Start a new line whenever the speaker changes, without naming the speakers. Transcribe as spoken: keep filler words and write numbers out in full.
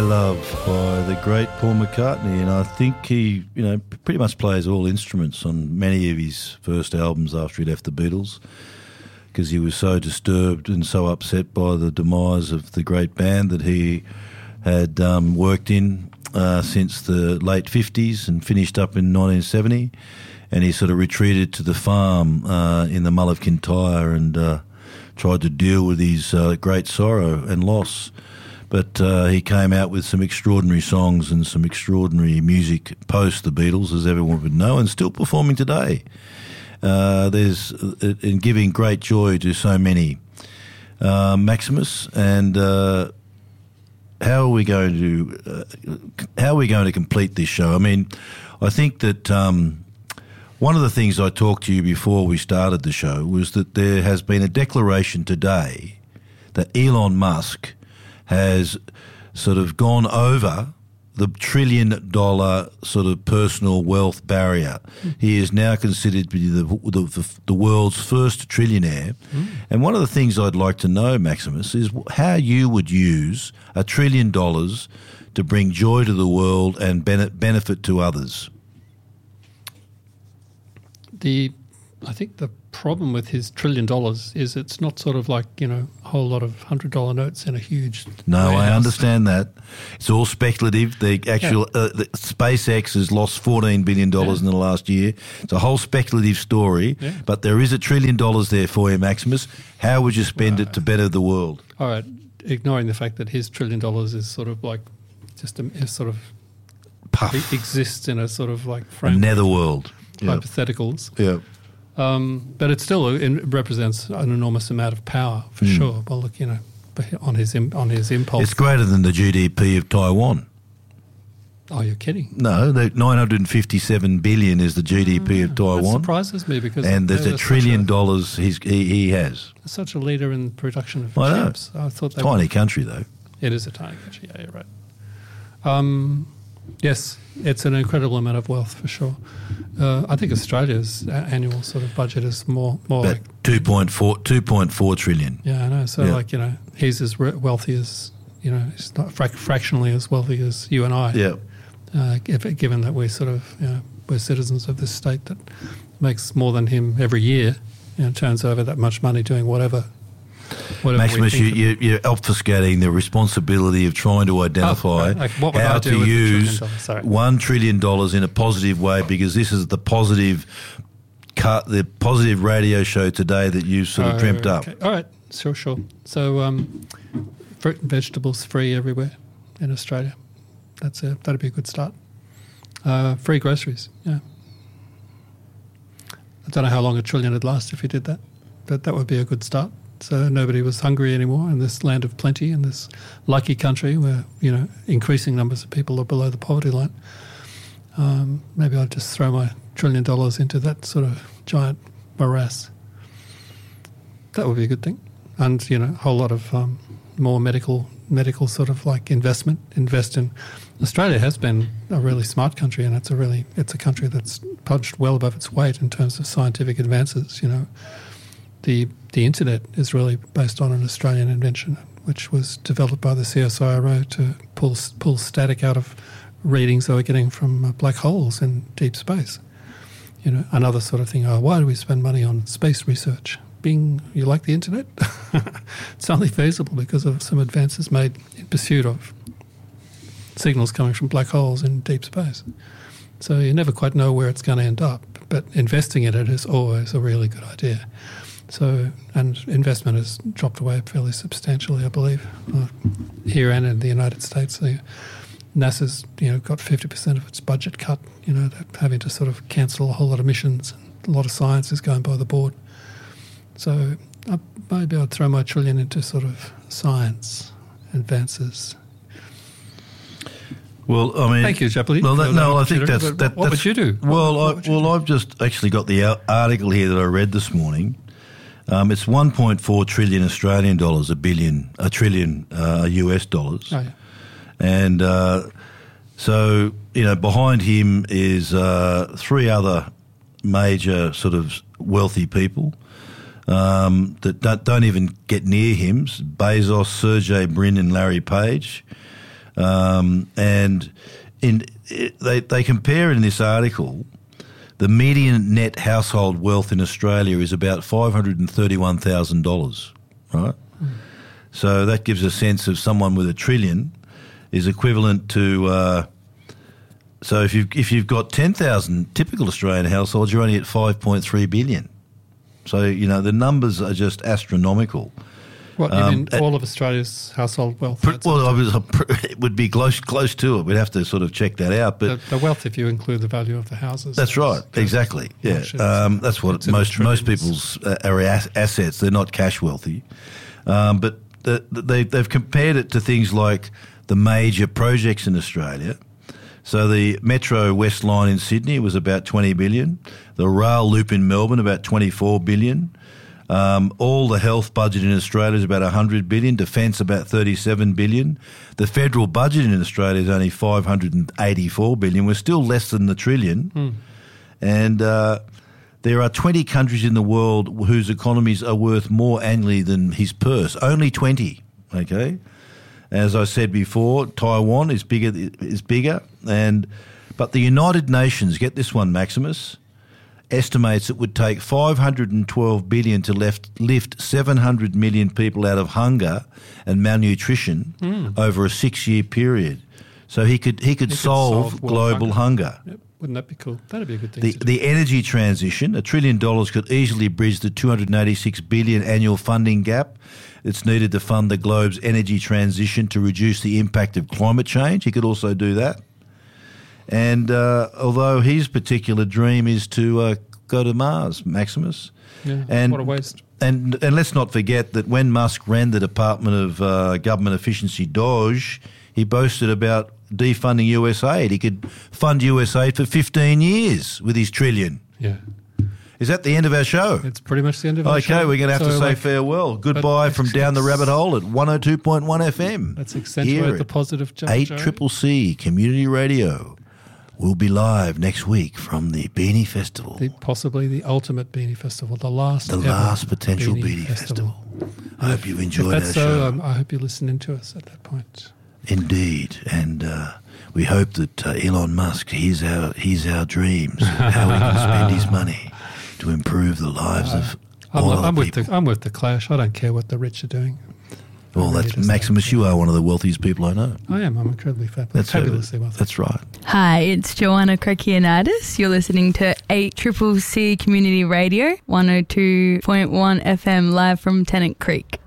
Love by the great Paul McCartney, and I think he, you know, pretty much plays all instruments on many of his first albums after he left the Beatles, because he was so disturbed and so upset by the demise of the great band that he had um, worked in uh, since the late fifties and finished up in nineteen seventy, and he sort of retreated to the farm uh, in the Mull of Kintyre and uh, tried to deal with his uh, great sorrow and loss. But uh, he came out with some extraordinary songs and some extraordinary music post the Beatles, as everyone would know, and still performing today. Uh, there's uh, in giving great joy to so many. Uh, Maximus, and uh, how are we going to uh, how are we going to complete this show? I mean, I think that um, one of the things I talked to you before we started the show was that there has been a declaration today that Elon Musk has sort of gone over the trillion dollar sort of personal wealth barrier. Mm. He is now considered to be the, the, the world's first trillionaire. Mm. And one of the things I'd like to know, Maximus, is how you would use a trillion dollars to bring joy to the world and benefit to others.
The, I think the problem with his trillion dollars is it's not sort of like, you know, a whole lot of hundred dollar notes in a huge
No,
warehouse.
I understand that. It's all speculative. The actual yeah. uh, the SpaceX has lost fourteen billion dollars yeah. in the last year. It's a whole speculative story, yeah. but there is a trillion dollars there for you, Maximus. How would you spend right. it to better the world?
All right, ignoring the fact that his trillion dollars is sort of like just a, a sort of
Puff.
It exists in a sort of like frame
a netherworld.
Hypotheticals.
Yeah.
Um, but it still it represents an enormous amount of power, for mm. sure. Well, look, you know, on his on his impulse.
It's greater than the G D P of Taiwan.
Oh, you're kidding?
No, the nine hundred fifty-seven billion is the G D P mm, of Taiwan.
That surprises me because
and there's a trillion a, dollars he's, he he has.
Such a leader in the production of
I
chips.
know.
I thought that
tiny
was,
country though.
It is a tiny country. Yeah, you're right. Um, yes, it's an incredible amount of wealth for sure. Uh, I think Australia's annual sort of budget is more more
about
like
two point four two point four trillion.
Yeah, I know. So
yeah.
like you know, he's as wealthy as you know, he's not frac- fractionally as wealthy as you and I.
Yeah.
Uh, if, given that we're sort of you know, we're citizens of this state that makes more than him every year, you know, turns over that much money doing whatever. Whatever
Maximus, you, you, you're obfuscating the responsibility of trying to identify
oh, okay.
how to use one trillion dollars in a positive way, because this is the positive, cut, the positive radio show today that you sort of
oh,
dreamt
okay.
up.
All right, sure, sure. So, um, fruit and vegetables free everywhere in Australia. That's a that'd be a good start. Uh, free groceries, yeah. I don't know how long a trillion would last if you did that, but that would be a good start. So nobody was hungry anymore in this land of plenty, in this lucky country where, you know, increasing numbers of people are below the poverty line. Um, maybe I'll just throw my trillion dollars into that sort of giant morass. That would be a good thing. And, you know, a whole lot of um, more medical, medical sort of like investment, invest in. Australia has been a really smart country, and it's a really, it's a country that's punched well above its weight in terms of scientific advances, you know. The the internet is really based on an Australian invention, which was developed by the C S I R O to pull pull static out of readings they were getting from uh, black holes in deep space. You know, another sort of thing. Oh, why do we spend money on space research? Bing, you like the internet? It's only feasible because of some advances made in pursuit of signals coming from black holes in deep space. So you never quite know where it's going to end up, but investing in it is always a really good idea. So, and investment has dropped away fairly substantially, I believe, uh, here and in the United States. The, NASA's, you know, got fifty percent of its budget cut. You know, they're having to sort of cancel a whole lot of missions. And a lot of science is going by the board. So I, maybe I'd throw my trillion into sort of science advances.
Well, I mean,
thank you, Chapley.
Well, that, no, I think that's that.
What
that's,
would you do?
Well,
what,
I,
what you
well,
do?
I've just actually got the article here that I read this morning. Um, it's one point four trillion Australian dollars, a billion, a trillion uh, U S dollars.
Oh, yeah.
And uh, so, you know, behind him is uh, three other major sort of wealthy people um, that don't, don't even get near him: Bezos, Sergey Brin, and Larry Page. Um, and in it, they, they compare in this article, the median net household wealth in Australia is about five hundred thirty-one thousand dollars, right? Mm. So that gives a sense of someone with a trillion is equivalent to... Uh, so if you've, if you've got ten thousand typical Australian households, you're only at five point three billion. So, you know, the numbers are just astronomical.
What, you um, mean all of Australia's household wealth?
Pr- well, I was, it would be close close to it. We'd have to sort of check that out. But
the, the wealth, if you include the value of the houses.
That's right, exactly. Yeah, um, that's what most most people's uh, are as- assets. They're not cash wealthy, um, but the, the, they, they've compared it to things like the major projects in Australia. So the Metro West Line in Sydney was about twenty billion. The rail loop in Melbourne about twenty-four billion. Um, all the health budget in Australia is about one hundred billion, defence about thirty-seven billion. The federal budget in Australia is only five hundred eighty-four billion. We're still less than the trillion. Mm. And uh, there are twenty countries in the world whose economies are worth more annually than his purse. Only twenty, okay? As I said before, Taiwan is bigger, is bigger, and but the United Nations, get this one, Maximus, estimates it would take five hundred twelve billion dollars to left, lift seven hundred million people out of hunger and malnutrition mm. over a six-year period. So he could he could, he solve, could solve global hunger. hunger.
Yep. Wouldn't that be cool? That'd be a good thing
the,
to do.
The energy transition, a trillion dollars could easily bridge the two hundred eighty-six billion dollars annual funding gap that's needed to fund the globe's energy transition to reduce the impact of climate change. He could also do that. And uh, although his particular dream is to uh, go to Mars, Maximus.
Yeah,
and,
what a waste.
And, and let's not forget that when Musk ran the Department of uh, Government Efficiency, DOGE, he boasted about defunding U S aid. He could fund U S aid for fifteen years with his trillion.
Yeah.
Is that the end of our show?
It's pretty much the end of our
okay,
show.
Okay, we're going to have
so
to say
like,
farewell. Goodbye from Down the Rabbit Hole at one oh two point one F M.
Let's accentuate the positive, Joe.
eight Triple C Community Radio. We'll be live next week from the Beanie Festival.
The, possibly the ultimate Beanie Festival, the last
The
ever
last potential Beanie, Beanie Festival. Festival. I hope you enjoyed our
if that's
show.
so, um, I hope you're listening to us at that point.
Indeed, and uh, we hope that uh, Elon Musk, he's our, he's our dreams, how he can spend his money to improve the lives uh, of
I'm,
all
I'm,
other
with
people.
The, I'm with the Clash. I don't care what the rich are doing.
Well, really that's Maximus. You are one of the wealthiest people I know.
I am. I'm incredibly fabulous.
That's
fabulously wealthy.
That's right.
Hi, it's Joanna Krakianidis. You're listening to eight Triple C Community Radio, one oh two point one F M, live from Tennant Creek.